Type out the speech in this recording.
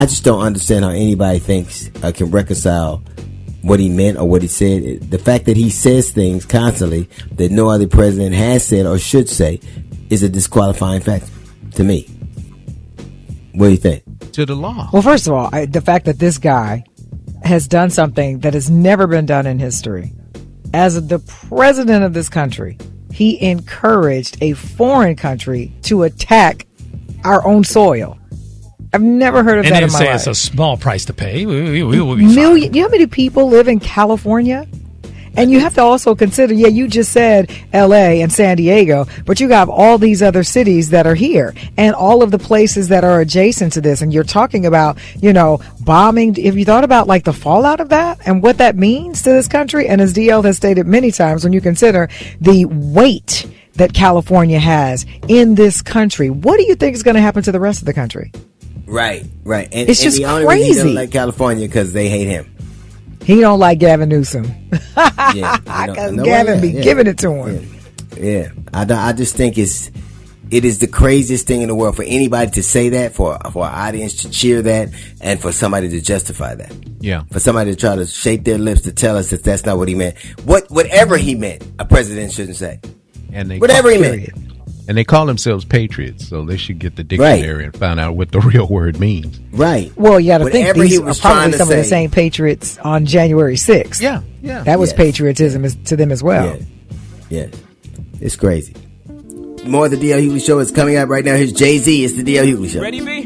I just don't understand how anybody thinks can reconcile what he meant or what he said. The fact that he says things constantly that no other president has said or should say is a disqualifying factor to me. What do you think? To the law. Well, first of all, the fact that this guy has done something that has never been done in history. As the president of this country, he encouraged a foreign country to attack our own soil. I've never heard of that in my life. And they say it's a small price to pay. We will be fine. You know how many people live in California? And you have to also consider, you just said L.A. and San Diego, but you got all these other cities that are here and all of the places that are adjacent to this. And you're talking about, bombing. Have you thought about like the fallout of that and what that means to this country? And as DL has stated many times, when you consider the weight that California has in this country, what do you think is going to happen to the rest of the country? Right. And it's just the only crazy. reason he doesn't like California because they hate him. He don't like Gavin Newsom. Yeah, because Gavin be giving it to him. Yeah. I just think it is the craziest thing in the world for anybody to say that, for an audience to cheer that, and for somebody to justify that. Yeah. For somebody to try to shape their lips to tell us that that's not what he meant. Whatever he meant, a president shouldn't say. And whatever he meant. And they call themselves patriots, so they should get the dictionary and find out what the real word means. Right. Well, you got to think Whatever these he are was probably trying to some of the say. same patriots on January 6th. Yeah. That was patriotism to them as well. Yeah. It's crazy. More of the D.L. Hughley Show is coming up right now. Here's Jay-Z. It's the D.L. Hughley Show. Ready, B?